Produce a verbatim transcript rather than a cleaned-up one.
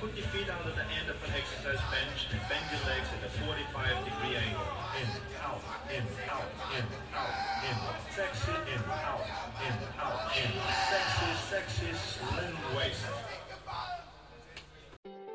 Put your feet out at the end of an exercise bench and bend your legs at a forty-five degree angle. In, out, in, out, in.